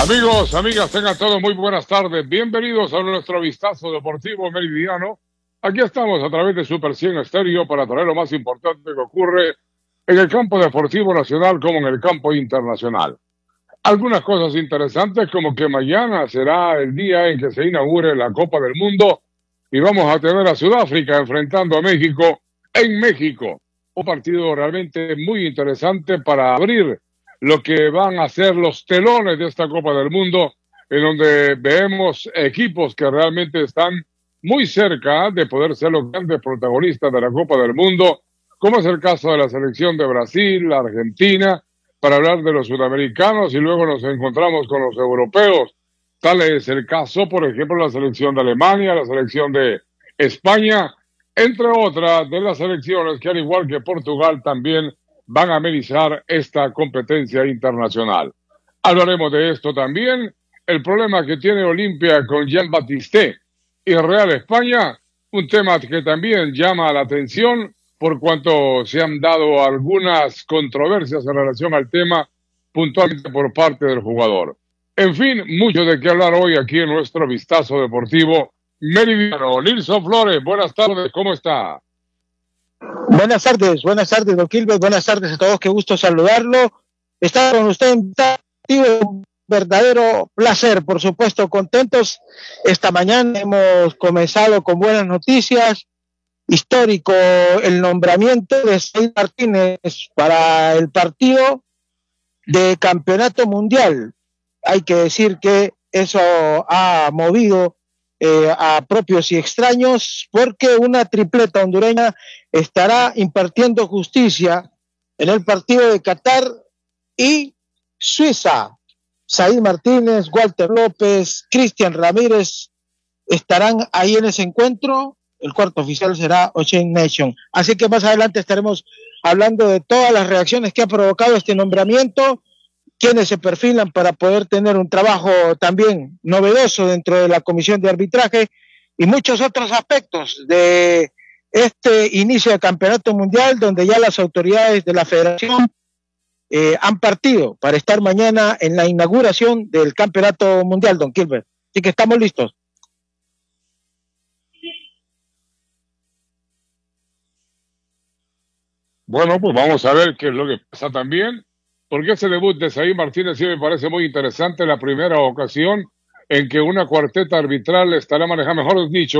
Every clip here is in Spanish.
Amigos, amigas, tengan todos muy buenas tardes. Bienvenidos a nuestro vistazo deportivo meridiano. Aquí estamos a través de Super 100 Estéreo para traer lo más importante que ocurre en el campo deportivo nacional como en el campo internacional. Algunas cosas interesantes como que mañana será el día en que se inaugure la Copa del Mundo y vamos a tener a Sudáfrica enfrentando a México en México. Un partido realmente muy interesante para abrir lo que van a ser los telones de esta Copa del Mundo, en donde vemos equipos que realmente están muy cerca de poder ser los grandes protagonistas de la Copa del Mundo, como es el caso de la selección de Brasil, la Argentina, para hablar de los sudamericanos, y luego nos encontramos con los europeos. Tal es el caso, por ejemplo, la selección de Alemania, la selección de España, entre otras de las selecciones que, al igual que Portugal, también van a amenizar esta competencia internacional. Hablaremos de esto también, el problema que tiene Olimpia con Jean Baptiste y Real España, un tema que también llama la atención por cuanto se han dado algunas controversias en relación al tema puntualmente por parte del jugador. En fin, mucho de qué hablar hoy aquí en nuestro vistazo deportivo meridiano. Nilson Flores, buenas tardes, ¿cómo está? Buenas tardes, don Gilbert, buenas tardes a todos, qué gusto saludarlo. Estar con usted en un verdadero placer, por supuesto, contentos. Esta mañana hemos comenzado con buenas noticias. Histórico el nombramiento de Said Martínez para el partido de campeonato mundial. Hay que decir que eso ha movido a propios y extraños, porque una tripleta hondureña estará impartiendo justicia en el partido de Qatar y Suiza. Said Martínez, Walter López, Cristian Ramírez estarán ahí en ese encuentro. El cuarto oficial será Ocean Nation. Así que más adelante estaremos hablando de todas las reacciones que ha provocado este nombramiento, quienes se perfilan para poder tener un trabajo también novedoso dentro de la comisión de arbitraje y muchos otros aspectos de este inicio de campeonato mundial, donde ya las autoridades de la federación han partido para estar mañana en la inauguración del campeonato mundial, don Gilbert. Así que estamos listos. Bueno, pues vamos a ver qué es lo que pasa también, porque ese debut de Said Martínez sí me parece muy interesante, la primera ocasión en que una cuarteta arbitral estará manejando, mejor dicho,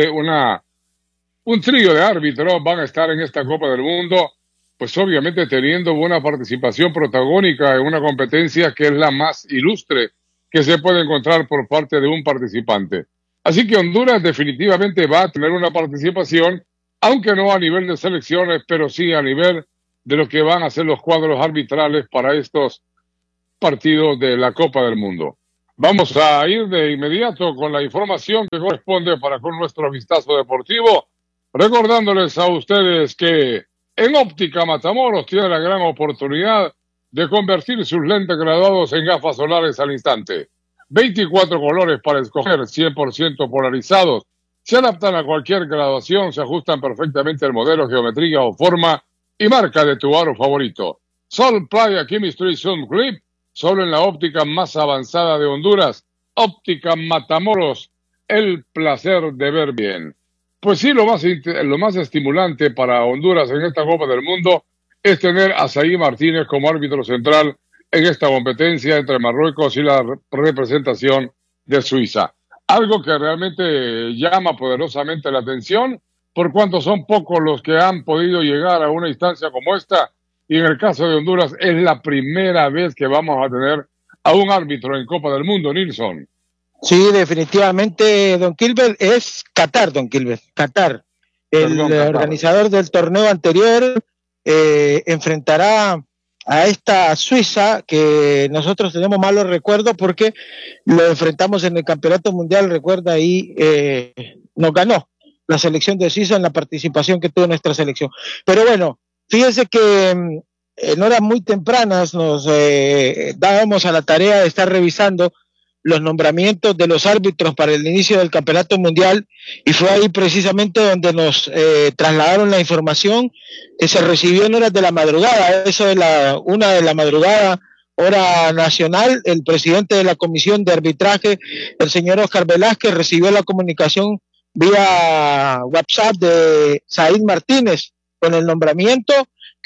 un trío de árbitros van a estar en esta Copa del Mundo, pues obviamente teniendo una participación protagónica en una competencia que es la más ilustre que se puede encontrar por parte de un participante. Así que Honduras definitivamente va a tener una participación, aunque no a nivel de selecciones, pero sí a nivel de lo que van a ser los cuadros arbitrales para estos partidos de la Copa del Mundo. Vamos a ir de inmediato con la información que corresponde para con nuestro vistazo deportivo, recordándoles a ustedes que en Óptica Matamoros tiene la gran oportunidad de convertir sus lentes graduados en gafas solares al instante. 24 colores para escoger, 100% polarizados. Se adaptan a cualquier graduación, se ajustan perfectamente al modelo, geometría o forma y marca de tu aro favorito. Sol Playa Chemistry Sun Clip, solo en la óptica más avanzada de Honduras. Óptica Matamoros, el placer de ver bien. Pues sí, lo más estimulante para Honduras en esta Copa del Mundo es tener a Said Martínez como árbitro central en esta competencia entre Marruecos y la representación de Suiza. Algo que realmente llama poderosamente la atención, por cuanto son pocos los que han podido llegar a una instancia como esta, y en el caso de Honduras es la primera vez que vamos a tener a un árbitro en Copa del Mundo, Nilson. Sí, definitivamente, don Gilbert, es Qatar, don Gilbert, Qatar. El organizador del torneo anterior enfrentará a esta Suiza, que nosotros tenemos malos recuerdos porque lo enfrentamos en el campeonato mundial, recuerda, y nos ganó la selección de Suiza en la participación que tuvo nuestra selección. Pero bueno, fíjense que en horas muy tempranas nos dábamos a la tarea de estar revisando los nombramientos de los árbitros para el inicio del campeonato mundial, y fue ahí precisamente donde nos trasladaron la información que se recibió en horas de la madrugada, eso de la 1 de la madrugada, hora nacional, el presidente de la Comisión de Arbitraje, el señor Oscar Velázquez, recibió la comunicación vía WhatsApp de Said Martínez con el nombramiento,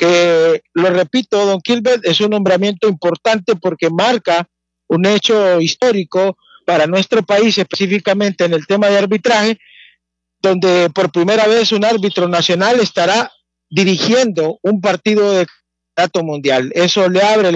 que lo repito, don Gilbert, es un nombramiento importante porque marca un hecho histórico para nuestro país, específicamente en el tema de arbitraje, donde por primera vez un árbitro nacional estará dirigiendo un partido de campeonato mundial. Eso le abre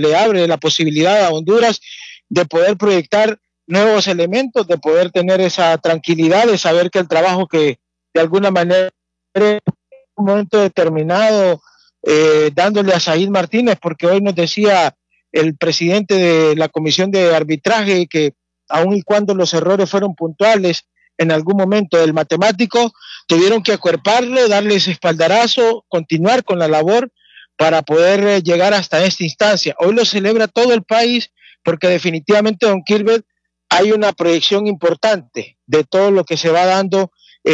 la posibilidad a Honduras de poder proyectar nuevos elementos, de poder tener esa tranquilidad de saber que el trabajo que de alguna manera en un momento determinado dándole a Said Martínez, porque hoy nos decía el presidente de la Comisión de Arbitraje que aun y cuando los errores fueron puntuales en algún momento del matemático, tuvieron que acuerparlo, darle ese espaldarazo, continuar con la labor para poder llegar hasta esta instancia. Hoy lo celebra todo el país porque definitivamente, don Gilbert, hay una proyección importante de todo lo que se va dando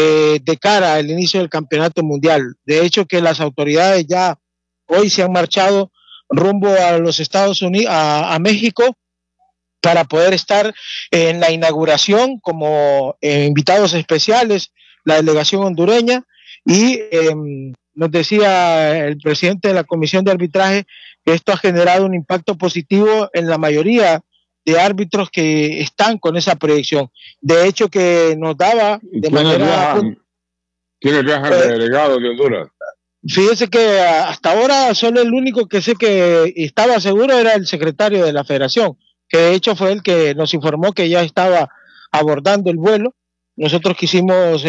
de cara al inicio del campeonato mundial. De hecho, que las autoridades ya hoy se han marchado rumbo a los Estados Unidos, a México, para poder estar en la inauguración como invitados especiales, la delegación hondureña, y nos decía el presidente de la Comisión de Arbitraje que esto ha generado un impacto positivo en la mayoría de árbitros que están con esa proyección. De hecho, que nos daba de manera... ¿Quiénes viajan de delegados de Honduras? Fíjese que hasta ahora solo el único que sé que estaba seguro era el secretario de la federación, que de hecho fue el que nos informó que ya estaba abordando el vuelo. Nosotros quisimos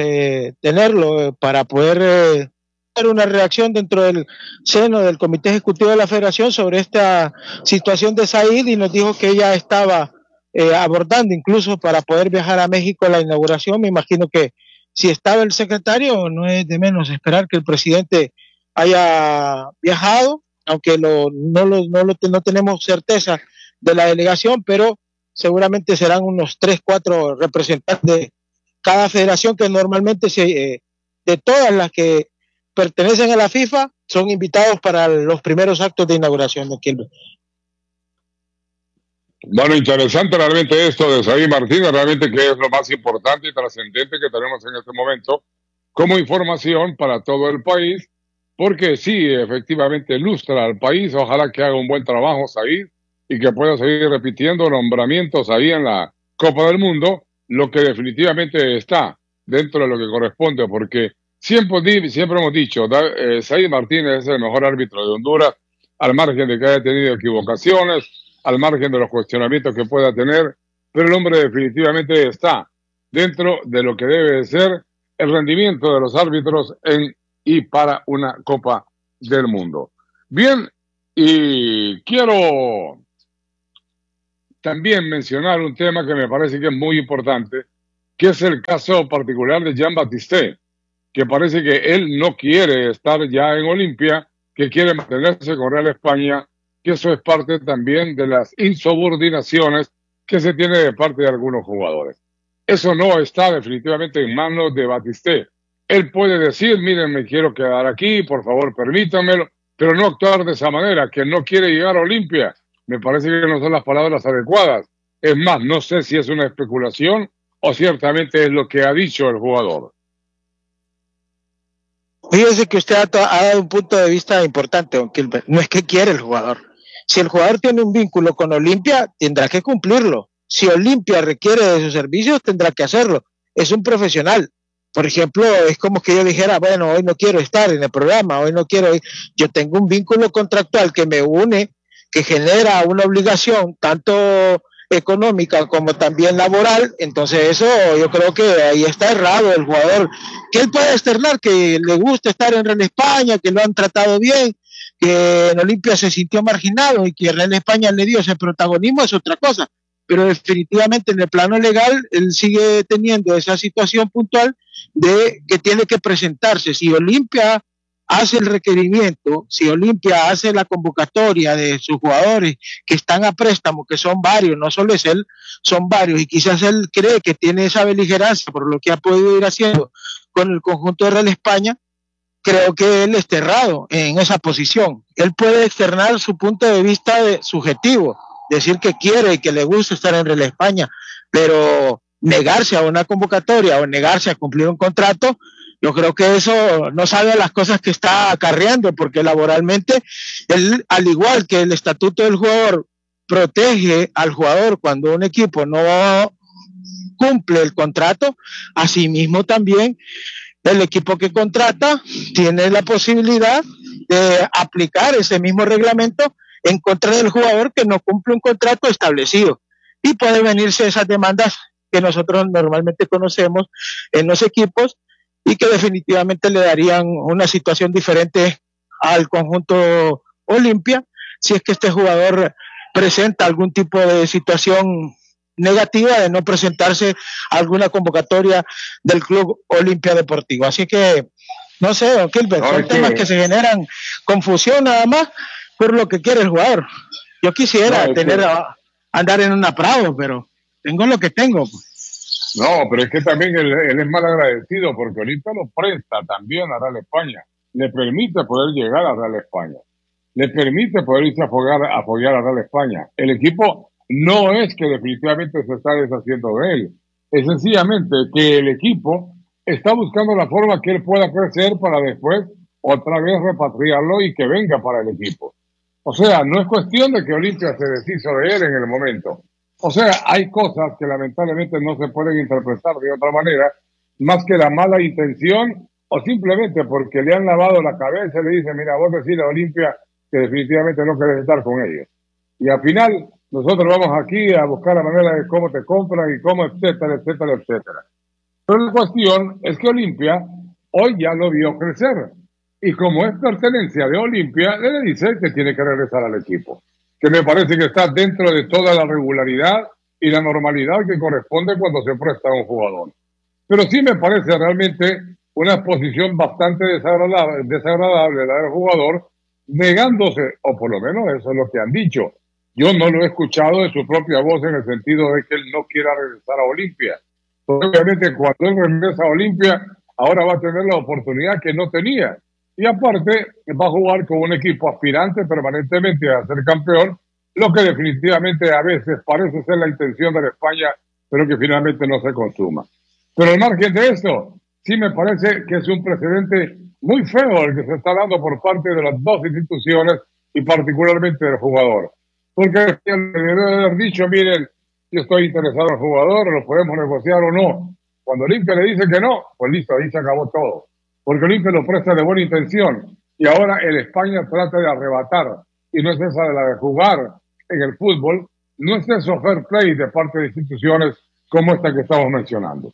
tenerlo para poder hacer una reacción dentro del seno del Comité Ejecutivo de la Federación sobre esta situación de Said, y nos dijo que ella estaba abordando incluso para poder viajar a México a la inauguración. Me imagino que si estaba el secretario, no es de menos esperar que el presidente haya viajado, aunque no tenemos certeza de la delegación, pero seguramente serán unos 3, 4 representantes de cada federación, que normalmente de todas las que pertenecen a la FIFA son invitados para los primeros actos de inauguración de Quilmes. Bueno, interesante realmente esto de Said Martínez, realmente que es lo más importante y trascendente que tenemos en este momento como información para todo el país, porque sí, efectivamente ilustra al país. Ojalá que haga un buen trabajo Said y que pueda seguir repitiendo nombramientos ahí en la Copa del Mundo, lo que definitivamente está dentro de lo que corresponde, porque siempre hemos dicho, Said Martínez es el mejor árbitro de Honduras, al margen de que haya tenido equivocaciones, al margen de los cuestionamientos que pueda tener, pero el hombre definitivamente está dentro de lo que debe de ser el rendimiento de los árbitros en y para una Copa del Mundo. Bien, y quiero también mencionar un tema que me parece que es muy importante, que es el caso particular de Jean Baptiste, que parece que él no quiere estar ya en Olimpia, que quiere mantenerse con Real España, que eso es parte también de las insubordinaciones que se tiene de parte de algunos jugadores. Eso no está definitivamente en manos de Baptiste. Él puede decir, miren, me quiero quedar aquí, por favor permítanmelo, pero no actuar de esa manera, que no quiere llegar a Olimpia. Me parece que no son las palabras adecuadas. Es más, no sé si es una especulación o ciertamente es lo que ha dicho el jugador. Fíjese que usted ha dado un punto de vista importante, don Gilbert. No es que quiere el jugador. Si el jugador tiene un vínculo con Olimpia, tendrá que cumplirlo. Si Olimpia requiere de sus servicios, tendrá que hacerlo. Es un profesional. Por ejemplo, es como que yo dijera, bueno, hoy no quiero estar en el programa, hoy no quiero ir. Yo tengo un vínculo contractual que me une, que genera una obligación tanto económica como también laboral. Entonces eso yo creo que ahí está errado el jugador, que él puede externar que le gusta estar en Real España, que lo han tratado bien, que en Olimpia se sintió marginado y que Real España le dio ese protagonismo, es otra cosa, pero definitivamente en el plano legal él sigue teniendo esa situación puntual de que tiene que presentarse. Si Olimpia hace el requerimiento, si Olimpia hace la convocatoria de sus jugadores que están a préstamo, que son varios, no solo es él, son varios, y quizás él cree que tiene esa beligerancia por lo que ha podido ir haciendo con el conjunto de Real España, creo que él está errado en esa posición. Él puede externar su punto de vista subjetivo, decir que quiere y que le gusta estar en Real España, pero negarse a una convocatoria o negarse a cumplir un contrato, yo creo que eso no sabe las cosas que está acarreando, porque laboralmente, él, al igual que el estatuto del jugador protege al jugador cuando un equipo no cumple el contrato, asimismo también el equipo que contrata tiene la posibilidad de aplicar ese mismo reglamento en contra del jugador que no cumple un contrato establecido. Y pueden venirse esas demandas que nosotros normalmente conocemos en los equipos y que definitivamente le darían una situación diferente al conjunto Olimpia si es que este jugador presenta algún tipo de situación negativa de no presentarse a alguna convocatoria del Club Olimpia Deportivo. Así que, no sé, don Gilbert, son temas que se generan confusión nada más por lo que quiere el jugador. Yo quisiera andar en una Prado, pero tengo lo que tengo. No, pero es que también él es mal agradecido porque Olimpia lo presta también a Real España. Le permite poder llegar a Real España. Le permite poder irse a apoyar a Real España. El equipo no es que definitivamente se está deshaciendo de él. Es sencillamente que el equipo está buscando la forma que él pueda crecer para después otra vez repatriarlo y que venga para el equipo. O sea, no es cuestión de que Olimpia se deshizo de él en el momento. O sea, hay cosas que lamentablemente no se pueden interpretar de otra manera, más que la mala intención o simplemente porque le han lavado la cabeza y le dicen, mira, vos decís a Olimpia que definitivamente no querés estar con ellos. Y al final, nosotros vamos aquí a buscar la manera de cómo te compran y cómo, etcétera, etcétera, etcétera. Pero la cuestión es que Olimpia hoy ya lo vio crecer. Y como es pertenencia de Olimpia, le dice que tiene que regresar al equipo. Que me parece que está dentro de toda la regularidad y la normalidad que corresponde cuando se presta a un jugador. Pero sí me parece realmente una posición bastante desagradable la del jugador, negándose, o por lo menos eso es lo que han dicho. Yo no lo he escuchado de su propia voz en el sentido de que él no quiera regresar a Olimpia. Obviamente cuando él regresa a Olimpia, ahora va a tener la oportunidad que no tenía. Y aparte va a jugar con un equipo aspirante permanentemente a ser campeón, lo que definitivamente a veces parece ser la intención de la España, pero que finalmente no se consuma. Pero al margen de esto, sí me parece que es un precedente muy feo el que se está dando por parte de las dos instituciones y particularmente del jugador. Porque debe haber dicho, miren, yo estoy interesado en el jugador, lo podemos negociar o no. Cuando Olimpia le dice que no, pues listo, ahí se acabó todo. Porque Olimpia lo presta de buena intención y ahora el España trata de arrebatar, y no es esa la de jugar en el fútbol, no es eso fair play de parte de instituciones como esta que estamos mencionando.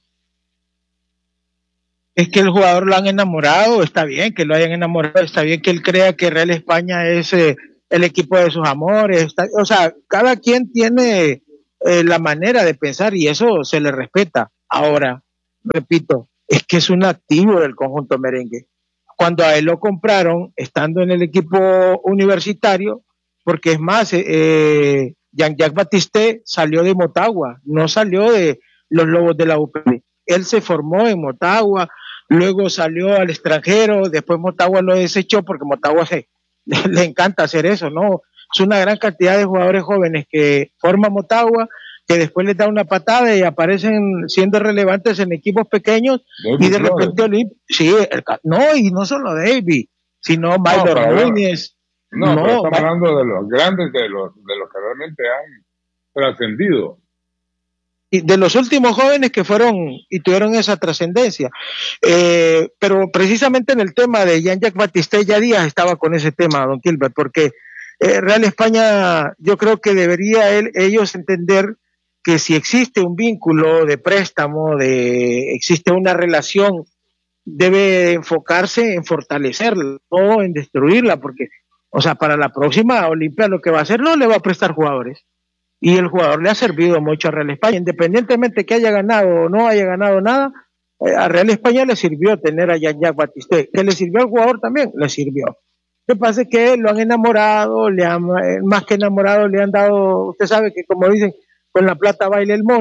Es que el jugador lo han enamorado, está bien que lo hayan enamorado, está bien que él crea que Real España es el equipo de sus amores, o sea, cada quien tiene la manera de pensar y eso se le respeta. Ahora, repito, es que es un activo del conjunto merengue. Cuando a él lo compraron, estando en el equipo universitario, porque es más, Jean-Jacques Batiste salió de Motagua, no salió de los Lobos de la UPB. Él se formó en Motagua, luego salió al extranjero, después Motagua lo desechó porque Motagua le encanta hacer eso, ¿no? Es una gran cantidad de jugadores jóvenes que forman Motagua, que después les da una patada y aparecen siendo relevantes en equipos pequeños y de repente sí, no, y no solo David, sino Maylor Núñez. No, pero estamos hablando de los grandes, de los que realmente han trascendido. Y de los últimos jóvenes que fueron y tuvieron esa trascendencia. Pero precisamente en el tema de Jean-Jacques Batiste, ya Díaz estaba con ese tema, don Gilbert, porque Real España, yo creo que debería ellos entender que si existe un vínculo de préstamo, existe una relación, debe enfocarse en fortalecerla, no en destruirla, porque, o sea, para la próxima Olimpia lo que va a hacer no le va a prestar jugadores. Y el jugador le ha servido mucho a Real España, independientemente que haya ganado o no haya ganado nada, a Real España le sirvió tener a Jean-Jacques Batiste, que le sirvió al jugador también, le sirvió. Lo que pasa es que lo han enamorado, más que enamorado le han dado, usted sabe que como dicen, con la plata baila el mono,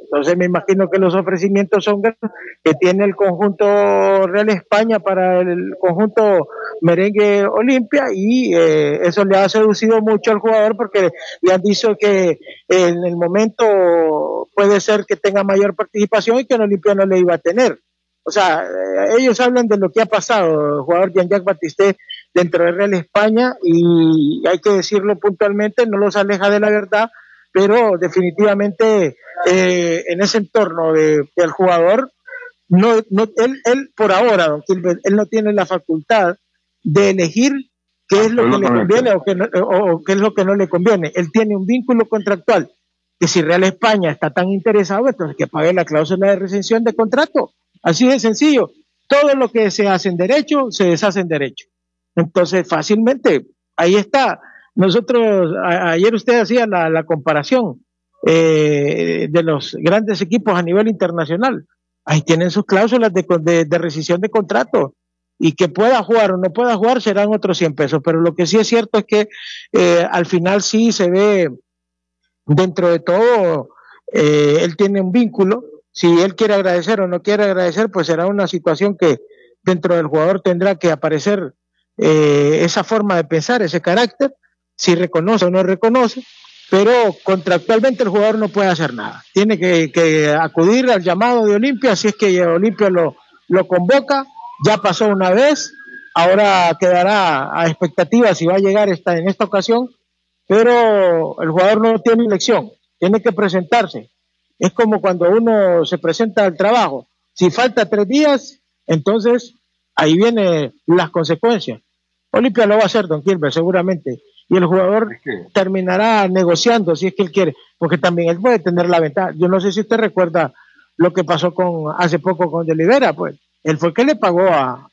Entonces me imagino que los ofrecimientos son que tiene el conjunto Real España para el conjunto Merengue Olimpia, y eso le ha seducido mucho al jugador, porque le han dicho que en el momento puede ser que tenga mayor participación y que en Olimpia no le iba a tener. O sea, ellos hablan de lo que ha pasado, el jugador Jean-Jacques Batiste dentro de Real España, y hay que decirlo puntualmente, no los aleja de la verdad, pero definitivamente en ese entorno del jugador, él por ahora, don Gilbert, él no tiene la facultad de elegir qué es lo que le conviene o qué es lo que no le conviene. Él tiene un vínculo contractual, que si Real España está tan interesado, entonces que pague la cláusula de rescisión de contrato. Así de sencillo. Todo lo que se hace en derecho, se deshace en derecho. Entonces, fácilmente, ahí está. Nosotros, ayer usted hacía la comparación de los grandes equipos a nivel internacional. Ahí tienen sus cláusulas de rescisión de contrato, y que pueda jugar o no pueda jugar serán otros 100 pesos, pero lo que sí es cierto es que al final sí se ve, dentro de todo, él tiene un vínculo. Si él quiere agradecer o no quiere agradecer, pues será una situación que dentro del jugador tendrá que aparecer esa forma de pensar, ese carácter, si reconoce o no reconoce, pero contractualmente el jugador no puede hacer nada. Tiene que acudir al llamado de Olimpia, si es que Olimpia lo convoca. Ya pasó una vez, ahora quedará a expectativa si va a llegar en esta ocasión, pero el jugador no tiene elección, tiene que presentarse. Es como cuando uno se presenta al trabajo, si falta 3 días, entonces ahí vienen las consecuencias. Olimpia lo va a hacer, don Gilbert, seguramente, y el jugador terminará negociando si es que él quiere, porque también él puede tener la ventaja. Yo no sé si usted recuerda lo que pasó hace poco con Delibera, pues él fue el que le pagó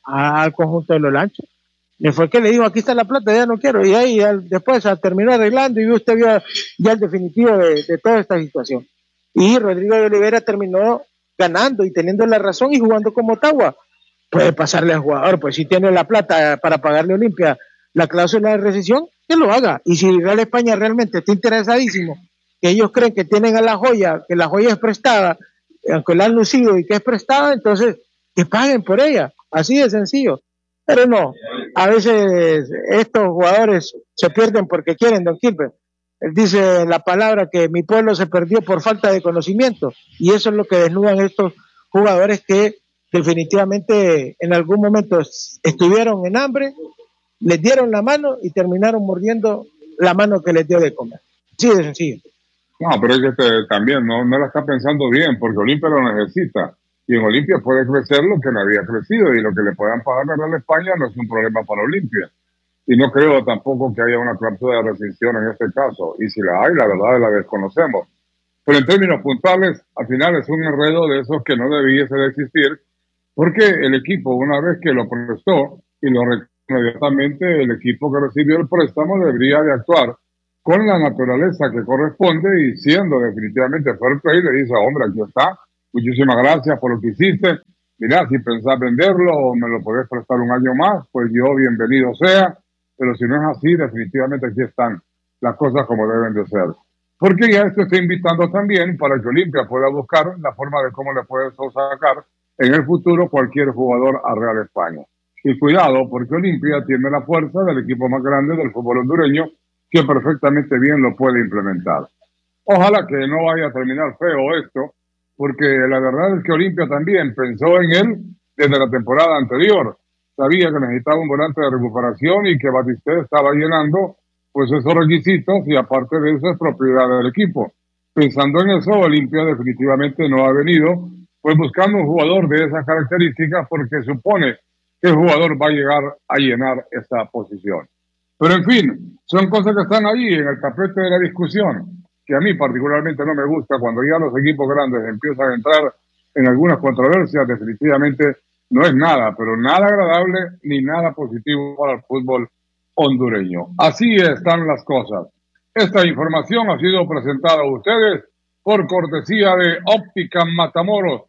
al conjunto de los Lanchos, él fue el que le dijo, aquí está la plata, ya no quiero, y ahí después terminó arreglando, y usted vio ya el definitivo de toda esta situación. Y Rodrigo de Oliveira terminó ganando y teniendo la razón y jugando como Ottawa. Puede pasarle al jugador, pues si tiene la plata para pagarle a Olimpia la cláusula de rescisión, que lo haga. Y si Real España realmente está interesadísimo, que ellos creen que tienen a la joya, que la joya es prestada, aunque la han lucido y que es prestada, entonces que paguen por ella. Así de sencillo. Pero no, a veces estos jugadores se pierden porque quieren, don Gilbert. Él dice la palabra que mi pueblo se perdió por falta de conocimiento, y eso es lo que desnudan estos jugadores que definitivamente en algún momento estuvieron en hambre, les dieron la mano y terminaron mordiendo la mano que les dio de comer. Sí, de sencillo. No, pero es que también no la está pensando bien, porque Olimpia lo necesita, y en Olimpia puede crecer lo que no había crecido, y lo que le puedan pagar a Real España no es un problema para Olimpia. Y no creo tampoco que haya una cláusula de rescisión en este caso. Y si la hay, la verdad la desconocemos. Pero en términos puntuales, al final es un enredo de esos que no debiese de existir, porque el equipo, una vez que lo prestó y lo reconoció inmediatamente, el equipo que recibió el préstamo debería de actuar con la naturaleza que corresponde, y siendo definitivamente fair play, le dice, hombre, aquí está, muchísimas gracias por lo que hiciste. Mirá, si pensás venderlo o me lo podés prestar un año más, pues yo bienvenido sea. Pero si no es así, definitivamente aquí están las cosas como deben de ser. Porque ya esto está invitando también para que Olimpia pueda buscar la forma de cómo le puede sacar en el futuro cualquier jugador a Real España. Y cuidado, porque Olimpia tiene la fuerza del equipo más grande del fútbol hondureño, que perfectamente bien lo puede implementar. Ojalá que no vaya a terminar feo esto, porque la verdad es que Olimpia también pensó en él desde la temporada anterior. Sabía que necesitaba un volante de recuperación y que Batiste estaba llenando pues esos requisitos, y aparte de eso es propiedad del equipo. Pensando en eso, Olimpia definitivamente no ha venido pues buscando un jugador de esas características, porque supone que el jugador va a llegar a llenar esa posición. Pero en fin, son cosas que están ahí en el tapete de la discusión, que a mí particularmente no me gusta cuando ya los equipos grandes empiezan a entrar en algunas controversias. Definitivamente no es nada, pero nada agradable ni nada positivo para el fútbol hondureño. Así están las cosas. Esta información ha sido presentada a ustedes por cortesía de Óptica Matamoros.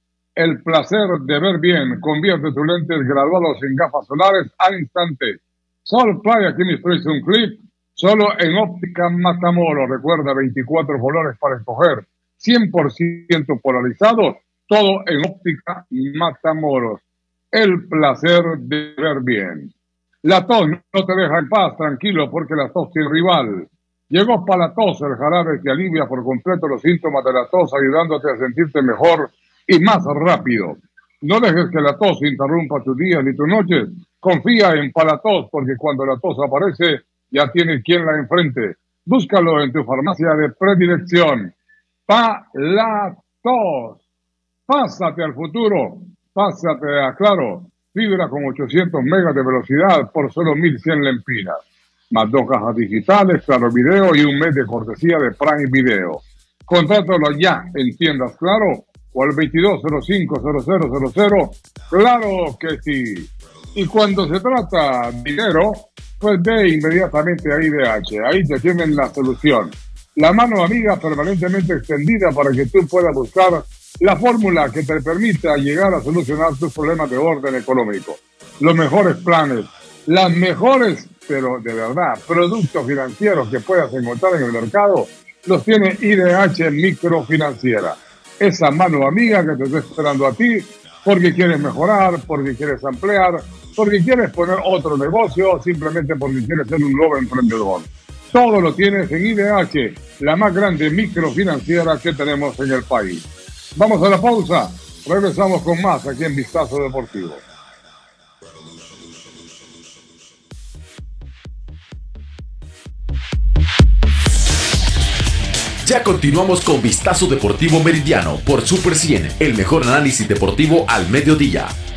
El placer de ver bien. Convierte tus lentes graduados en gafas solares al instante. Sol Playa Chemistry un clip solo en Óptica Matamoros. Recuerda, 24 colores para escoger. 100% polarizado, todo en óptica Matamoros. El placer de ver bien. La tos no te deja en paz, tranquilo, porque la tos tiene rival. Llegó Palatos, el jarabe que alivia por completo los síntomas de la tos, ayudándote a sentirte mejor y más rápido. No dejes que la tos interrumpa tus días ni tus noches. Confía en Palatos, porque cuando la tos aparece, ya tienes quien la enfrente. Búscalo en tu farmacia de predilección. Palatos. Pásate al futuro. Pásate a Claro. Fibra con 800 megas de velocidad por solo 1.100 lempiras. Más 2 cajas digitales, Claro Video y un mes de cortesía de Prime Video. Contrátalo ya en tiendas Claro o al 2205-0000. Claro que sí. Y cuando se trata de dinero, pues ve inmediatamente a IDH. Ahí te tienen la solución. La mano amiga permanentemente extendida para que tú puedas buscar la fórmula que te permita llegar a solucionar tus problemas de orden económico. Los mejores planes, las mejores, pero de verdad, productos financieros que puedas encontrar en el mercado, los tiene IDH Microfinanciera. Esa mano amiga que te está esperando a ti porque quieres mejorar, porque quieres ampliar, porque quieres poner otro negocio, simplemente porque quieres ser un nuevo emprendedor. Todo lo tienes en IDH, la más grande microfinanciera que tenemos en el país. Vamos a la pausa, regresamos con más aquí en Vistazo Deportivo. Ya continuamos con Vistazo Deportivo Meridiano por Super 100, el mejor análisis deportivo al mediodía.